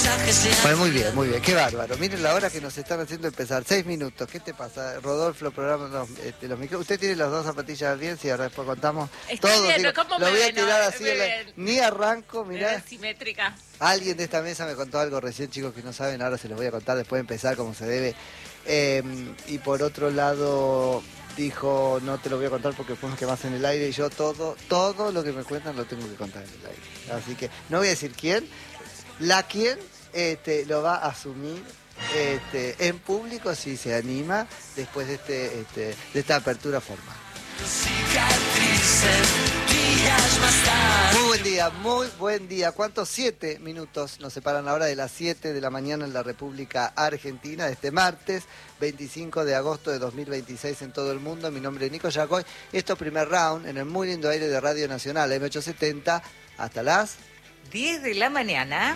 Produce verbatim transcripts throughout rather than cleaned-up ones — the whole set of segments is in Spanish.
Bueno, muy bien, muy bien, qué bárbaro. Miren la hora que nos están haciendo empezar, seis minutos. ¿Qué te pasa, Rodolfo? Programa los, este, los micrófonos. ¿Usted tiene las dos zapatillas bien? Sí, ahora después contamos. Está todo. bien, Digo, ¿cómo lo me voy a ven? tirar No, así, me la- ven. ni arranco, mirá. Simétrica. Alguien de esta mesa me contó algo recién, chicos, que no saben, ahora se los voy a contar después de empezar como se debe. Eh, y por otro lado, dijo, no te lo voy a contar porque después me quemas en el aire, y yo todo, todo lo que me cuentan lo tengo que contar en el aire. Así que no voy a decir quién, la quien este, lo va a asumir este, en público si se anima después de, este, este, de esta apertura formal. Muy buen día, muy buen día. ¿Cuántos? Siete minutos nos separan ahora de las siete de la mañana en la República Argentina, de este martes veinticinco de agosto de dos mil veintiséis en todo el mundo. Mi nombre es Nico Yacoy. Esto primer round en el muy lindo aire de Radio Nacional, M ochocientos setenta, hasta las diez de la mañana.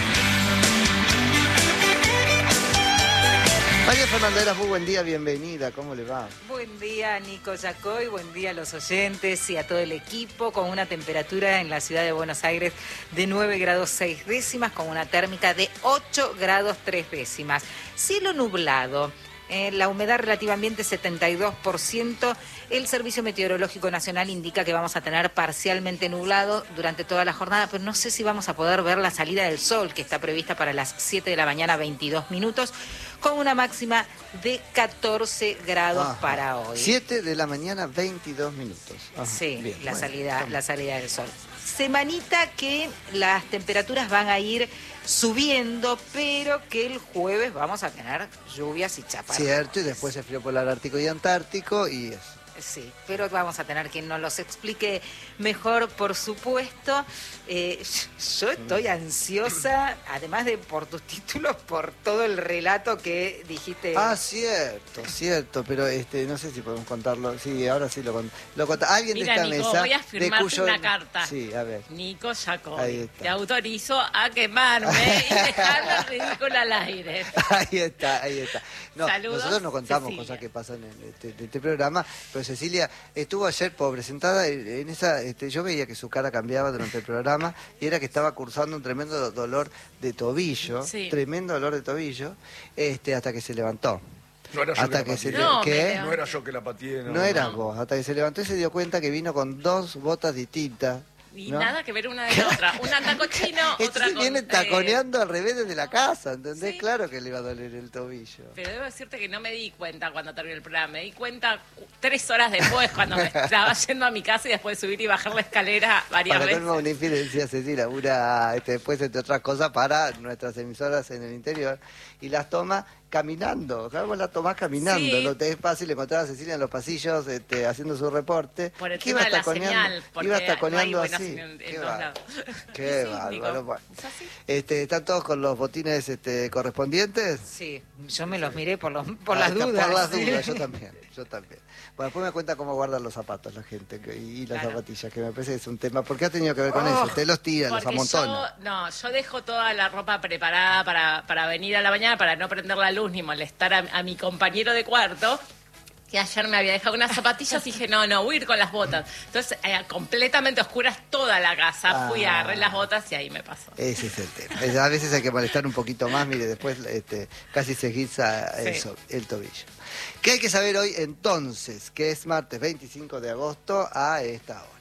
María Fernandera, muy buen día, bienvenida, ¿cómo le va? Buen día, Nico Yacoy, buen día a los oyentes y a todo el equipo, con una temperatura en la ciudad de Buenos Aires de nueve grados seis décimas, con una térmica de ocho grados tres décimas. Cielo nublado. Eh, la humedad relativa ambiente setenta y dos por ciento. El Servicio Meteorológico Nacional indica que vamos a tener parcialmente nublado durante toda la jornada, pero no sé si vamos a poder ver la salida del sol, que está prevista para las siete de la mañana, veintidós minutos, con una máxima de catorce grados Ajá. para hoy. siete de la mañana, veintidós minutos. Ajá. Sí, Bien, la, bueno, salida, estamos. la salida del sol. Semanita que las temperaturas van a ir subiendo, pero que el jueves vamos a tener lluvias y chaparras. Cierto, y después el frío polar ártico y antártico y eso. Sí, pero vamos a tener quien nos los explique mejor, por supuesto. Eh, yo estoy ansiosa, además de por tus títulos, por todo el relato que dijiste. Ah, cierto, cierto, pero este no sé si podemos contarlo. Sí, ahora sí lo contamos. Lo conta- Alguien Mira, de esta Nico, mesa voy a de firmarte cuyo... una carta. Sí, a ver. Nico Ahí Yacoy, está. te autorizo a quemarme y dejarme ridículo al aire. Ahí está, ahí está. No, Saludos, nosotros no contamos Cecilia. cosas que pasan en este, en este programa, pero Cecilia estuvo ayer pobre, sentada en, en esa, este, yo veía que su cara cambiaba durante el programa y era que estaba cursando un tremendo do- dolor de tobillo, Sí. tremendo dolor de tobillo, este, hasta que se levantó. No era yo Hasta que que la se pateé. le... No, ¿Qué? me No era yo que la pateé. No eras vos, hasta que se levantó y se dio cuenta que vino con dos botas distintas. Y ¿no? nada que ver una de la otra. Una taco chino, otra Entonces con... viene eh, taconeando al revés desde la casa, ¿entendés? Sí. Claro que le iba a doler el tobillo. Pero debo decirte que no me di cuenta cuando terminó el programa. Me di cuenta cu- tres horas después, cuando me estaba yendo a mi casa y después de subir y bajar la escalera varias Para veces. colmo una infidencia, Cecilia, una, este, después, entre otras cosas, para nuestras emisoras en el interior, y las toma caminando, claro, vos la tomás caminando, Sí. no te es fácil encontrar a Cecilia en los pasillos este, haciendo su reporte. Por el ¿Qué tema iba de la taconeando? señal, porque Iba no hay taconeando buena así. señal en Qué todos bárbaro. lados. Qué Sí, bárbaro. Nico, Bueno. ¿es así? Este, ¿están todos con los botines este, correspondientes? Sí, yo me los miré por, los, por Ah, las está, dudas. Por las sí. dudas, yo también, yo también. Bueno, después me cuenta cómo guardan los zapatos la gente que- y las Claro. zapatillas, que me parece que es un tema. ¿Por qué ha tenido que ver con Oh, eso? Usted los tira, los Porque amontona. yo, no, yo dejo toda la ropa preparada para, para venir a la mañana, para no prender la luz ni molestar a, a mi compañero de cuarto, que ayer me había dejado unas zapatillas y dije, no, no, voy a ir con las botas. Entonces, eh, completamente oscuras toda la casa, fui, Ah. agarré las botas y ahí me pasó. Ese es el tema. Es- A veces hay que molestar un poquito más, mire, después este, casi se guiza Sí. eso, el tobillo. ¿Qué hay que saber hoy entonces? Que es martes veinticinco de agosto a esta hora.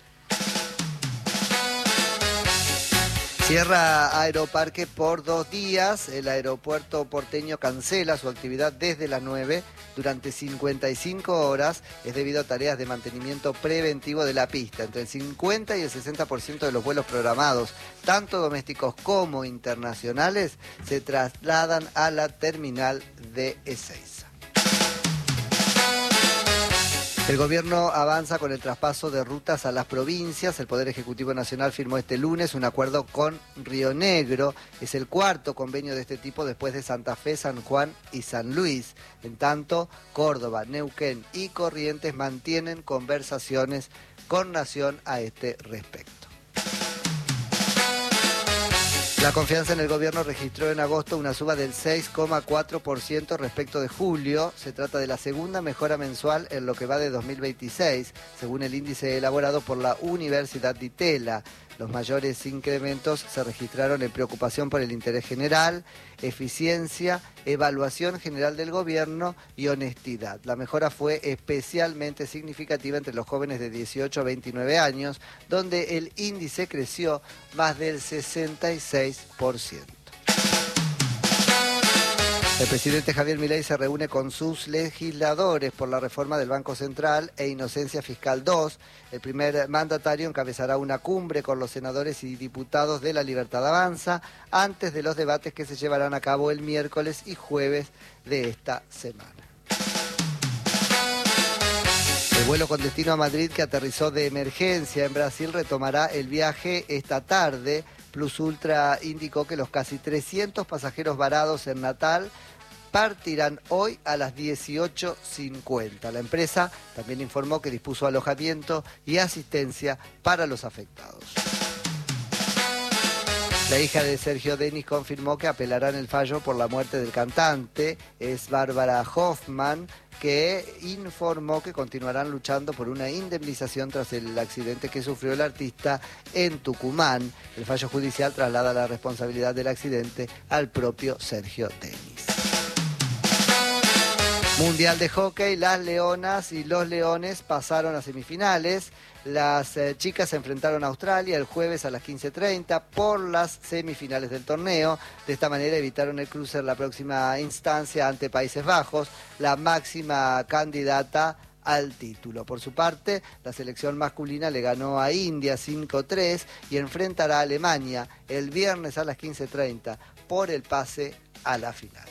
Cierra Aeroparque por dos días. El aeropuerto porteño cancela su actividad desde las nueve durante cincuenta y cinco horas. Es debido a tareas de mantenimiento preventivo de la pista. Entre el cincuenta y el sesenta por ciento de los vuelos programados, tanto domésticos como internacionales, se trasladan a la terminal de Ezeiza. El gobierno avanza con el traspaso de rutas a las provincias. El Poder Ejecutivo Nacional firmó este lunes un acuerdo con Río Negro. Es el cuarto convenio de este tipo después de Santa Fe, San Juan y San Luis. En tanto, Córdoba, Neuquén y Corrientes mantienen conversaciones con Nación a este respecto. La confianza en el gobierno registró en agosto una suba del seis coma cuatro por ciento respecto de julio. Se trata de la segunda mejora mensual en lo que va de dos mil veintiséis, según el índice elaborado por la Universidad de Itela. Los mayores incrementos se registraron en preocupación por el interés general, eficiencia, evaluación general del gobierno y honestidad. La mejora fue especialmente significativa entre los jóvenes de dieciocho a veintinueve años, donde el índice creció más del sesenta y seis por ciento. El presidente Javier Milei se reúne con sus legisladores por la reforma del Banco Central e Inocencia Fiscal dos. El primer mandatario encabezará una cumbre con los senadores y diputados de La Libertad Avanza antes de los debates que se llevarán a cabo el miércoles y jueves de esta semana. El vuelo con destino a Madrid que aterrizó de emergencia en Brasil retomará el viaje esta tarde. Plus Ultra indicó que los casi trescientos pasajeros varados en Natal partirán hoy a las dieciocho cincuenta. La empresa también informó que dispuso alojamiento y asistencia para los afectados. La hija de Sergio Denis confirmó que apelará en el fallo por la muerte del cantante. Es Bárbara Hoffman, que informó que continuarán luchando por una indemnización tras el accidente que sufrió el artista en Tucumán. El fallo judicial traslada la responsabilidad del accidente al propio Sergio Denis. Mundial de Hockey, las Leonas y los Leones pasaron a semifinales. Las eh, chicas se enfrentaron a Australia el jueves a las quince treinta por las semifinales del torneo. De esta manera evitaron el cruce en la próxima instancia ante Países Bajos, la máxima candidata al título. Por su parte, la selección masculina le ganó a India cinco tres y enfrentará a Alemania el viernes a las quince treinta por el pase a la final.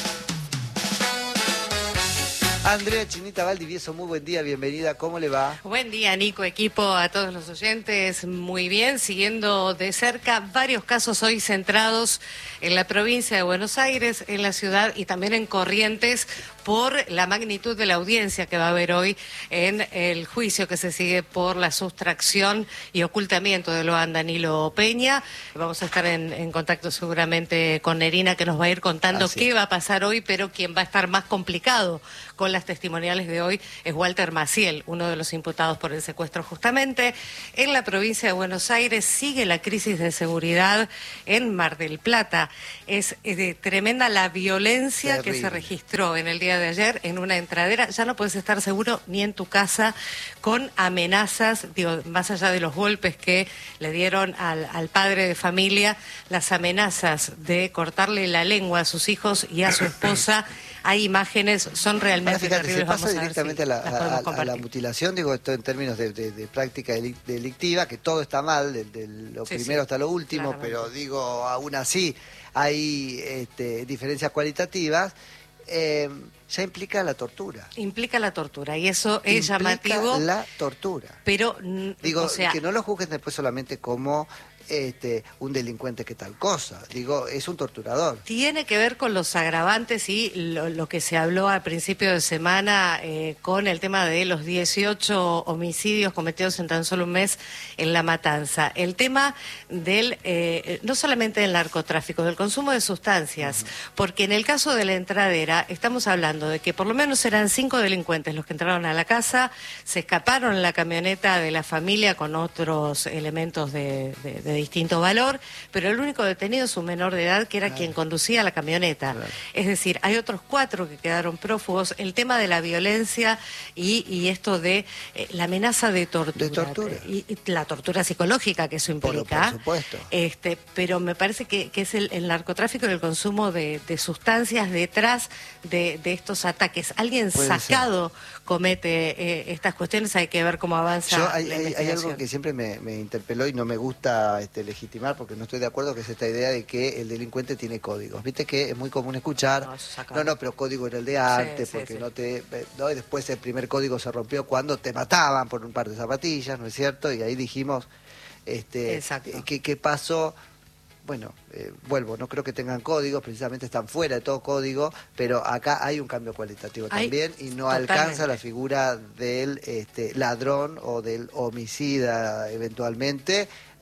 Andrea Chinita Valdivieso, muy buen día, bienvenida, ¿cómo le va? Buen día, Nico, equipo, a todos los oyentes, muy bien, siguiendo de cerca varios casos hoy centrados en la provincia de Buenos Aires, en la ciudad y también en Corrientes, por la magnitud de la audiencia que va a haber hoy en el juicio que se sigue por la sustracción y ocultamiento de Loan Danilo Peña. Vamos a estar en, en contacto seguramente con Nerina, que nos va a ir contando Así qué es. va a pasar hoy, pero quien va a estar más complicado con las testimoniales de hoy es Walter Maciel, uno de los imputados por el secuestro justamente. En la provincia de Buenos Aires sigue la crisis de seguridad en Mar del Plata. Es, es de tremenda la violencia Terrible. que se registró en el día de ayer en una entradera. Ya no puedes estar seguro ni en tu casa, con amenazas, digo, más allá de los golpes que le dieron al, al padre de familia, las amenazas de cortarle la lengua a sus hijos y a su esposa. Hay imágenes, son realmente Ahora, fíjate, terribles. se pasa Vamos a ver directamente si a, la, las podemos a- a la compartir. mutilación, digo esto en términos de, de- de práctica deli- delictiva, que todo está mal, de, de lo Sí, primero sí, hasta lo último, claramente. pero digo, aún así hay este, diferencias cualitativas, eh, ya implica la tortura. Implica la tortura y eso es Implica llamativo, la tortura. pero, mm, Digo, o sea, que no lo juzguen después solamente como este, un delincuente que tal cosa. Digo, es un torturador. tiene que ver con los agravantes y lo, lo que se habló al principio de semana eh, con el tema de los dieciocho homicidios cometidos en tan solo un mes en La Matanza. El tema del, eh, no solamente del narcotráfico, del consumo de sustancias, uh-huh. porque en el caso de la entradera estamos hablando de que por lo menos eran cinco delincuentes los que entraron a la casa, se escaparon en la camioneta de la familia con otros elementos de, de, de distinto valor, pero el único detenido es un menor de edad que era claro. quien conducía la camioneta. Claro. Es decir, hay otros cuatro que quedaron prófugos. El tema de la violencia y, y esto de eh, la amenaza de tortura. De tortura. Y, y la tortura psicológica que eso implica. Por, por supuesto. Este, pero me parece que, que es el, el narcotráfico y el consumo de, de sustancias detrás de, de estos ataques. Alguien Puede sacado ser. comete eh, estas cuestiones, hay que ver cómo avanza. Yo, hay, la hay, investigación. hay algo que siempre me, me interpeló y no me gusta este, legitimar porque no estoy de acuerdo, que es esta idea de que el delincuente tiene códigos. Viste que es muy común escuchar, no, no, no pero código era el de antes, sí, porque sí, no sí. te... ¿no? Y después el primer código se rompió cuando te mataban por un par de zapatillas, ¿no es cierto? Y ahí dijimos, este, ¿qué, qué pasó? Bueno, eh, vuelvo, no creo que tengan códigos, precisamente están fuera de todo código, pero acá hay un cambio cualitativo hay, también y no totalmente. Alcanza la figura del este, ladrón o del homicida eventualmente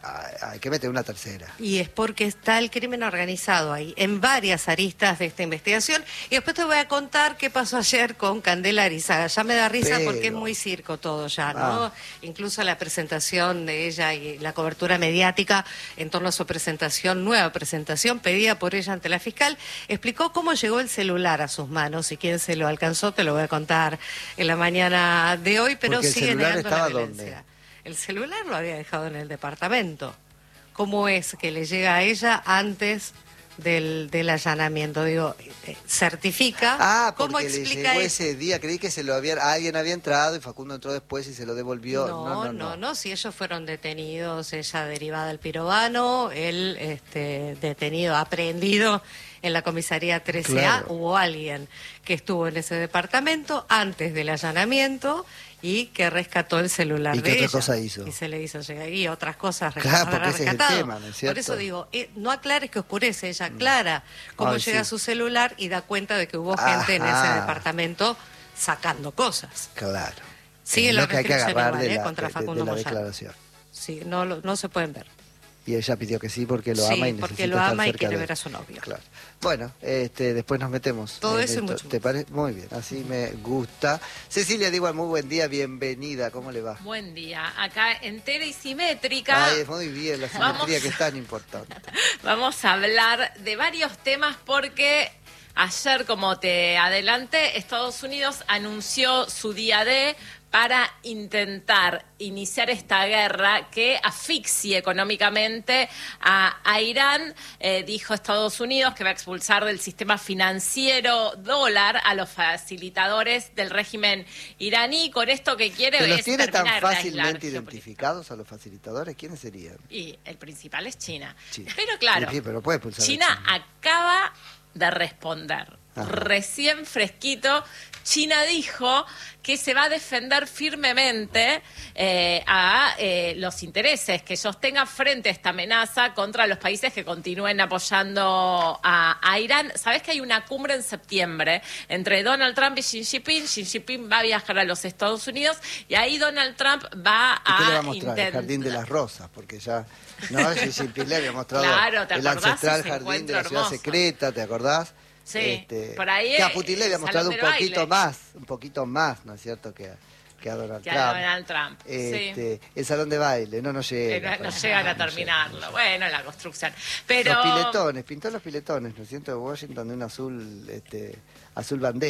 hay, hay que meter una tercera. Y es porque está el crimen organizado ahí, en varias aristas de esta investigación. Y después te voy a contar qué pasó ayer con Candela Arizaga. Ya me da risa Pero... porque es muy circo todo ya, ¿no? Ah. Incluso la presentación de ella y la cobertura mediática en torno a su presentación, nueva presentación, pedida por ella ante la fiscal, explicó cómo llegó el celular a sus manos y quién se lo alcanzó, te lo voy a contar en la mañana de hoy, pero Porque el sigue celular negando estaba la violencia. ¿dónde? El celular lo había dejado en el departamento. ¿Cómo es que le llega a ella antes del, del allanamiento? Digo, eh, certifica. Ah, ¿Cómo porque le explica llegó eso? ese día, creí que se lo había, alguien había entrado y Facundo entró después y se lo devolvió. No, No, no, no, no, no, si ellos fueron detenidos, ella derivada al Pirobano, él este, detenido, aprehendido en la comisaría trece A, Claro. hubo alguien que estuvo en ese departamento antes del allanamiento y que rescató el celular ¿Y de qué otra ella. cosa hizo? Y se le hizo llegar, y otras cosas Claro, habrá porque ese es el rescatado. tema, ¿no es cierto? Por eso digo, eh, no aclares que oscurece, ella aclara cómo Ay, llega a sí. su celular y da cuenta de que hubo gente en ese Ajá. departamento sacando cosas. Claro. Sigue Es la lo que hay que restricción agarrar igual, de eh, la, contra de- de Facundo la Moyano. declaración. Sí, no, lo- no se pueden ver. Y ella pidió que sí porque lo Sí, ama y porque necesita lo estar ama y cerca quiere de ver él. a su novio. Claro. Bueno, este, después nos metemos. Todo en eso y esto. mucho ¿Te parece? Muy bien, así me gusta. Cecilia, digo, muy buen día, bienvenida. ¿Cómo le va? Buen día. Acá entera y simétrica. Ay, muy bien, la simetría Vamos. que es tan importante. Vamos a hablar de varios temas porque ayer, como te adelanté, Estados Unidos anunció su día D para intentar iniciar esta guerra que asfixie económicamente a, a Irán. Eh, dijo Estados Unidos que va a expulsar del sistema financiero dólar a los facilitadores del régimen iraní. Con esto que quiere ¿Se los es tiene tan terminar de aislar fácilmente geopolíticamente. identificados a los facilitadores? ¿Quiénes serían? Y el principal es China. China. Pero claro, Sí, sí, pero puede expulsar a China, China. acaba de responder. Ajá. Recién fresquito, China dijo que se va a defender firmemente eh, a eh, los intereses que ellos tengan frente a esta amenaza contra los países que continúen apoyando a, a Irán. ¿Sabés que hay una cumbre en septiembre entre Donald Trump y Xi Jinping? Xi Jinping va a viajar a los Estados Unidos y ahí Donald Trump va ¿Y qué le va a a mostrar? El intentar... Jardín de las Rosas, porque ya... No, Xi Jinping le había mostrado Claro, ¿te el acordás ancestral ese jardín de encuentro la ciudad hermoso? secreta, ¿te acordás? Sí, Este, por ahí que a es Putin le había el mostrado un salón de poquito baile. más, un poquito más, ¿no es cierto? Que, a- que a Donald Que a Trump. Donald Trump, sí. Este, el salón de baile, no, no Que llega. no, no para- llegan a no terminarlo. llega. Bueno, la construcción. Pero Los piletones, pintó los piletones, ¿no es cierto? De Washington de un azul, este, azul bandera.